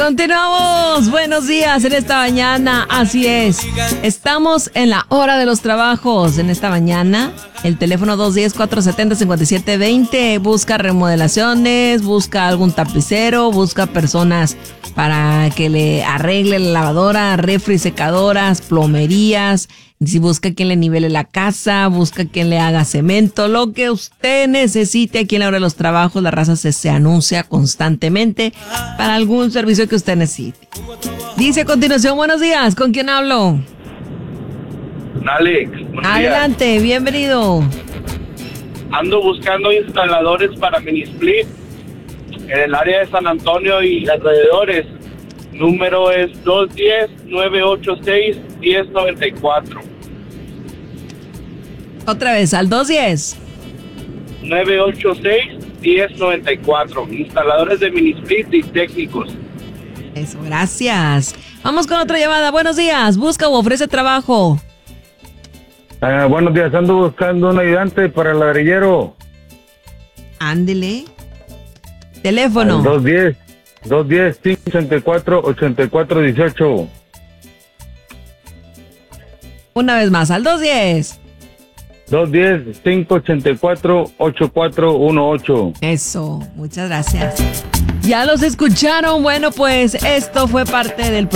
Continuamos. Buenos días en esta mañana. Así es. Estamos en la hora de los trabajos. En esta mañana, el teléfono 210-470-5720 busca remodelaciones, busca algún tapicero, busca personas para que le arregle la lavadora, refri, secadoras, plomerías. Si busca quien le nivele la casa, busca quien le haga cemento, lo que usted necesite aquí en la hora de los trabajos, la raza se anuncia constantemente para algún servicio que usted necesite. Dice a continuación, buenos días, ¿con quién hablo? Alex, adelante, días. Bienvenido. Ando buscando instaladores para mini split en el área de San Antonio y alrededores. Número es 210-986-1094. Otra vez, al 210. 986-1094. Instaladores de mini split y técnicos. Eso, gracias. Vamos con otra llamada. Buenos días. ¿Busca o ofrece trabajo? Buenos días. Ando buscando un ayudante para el ladrillero. Ándele. Teléfono. 210-584-8418. Una vez más, al 210. 210-584-8418. Eso, muchas gracias. Ya los escucharon. Bueno, pues esto fue parte del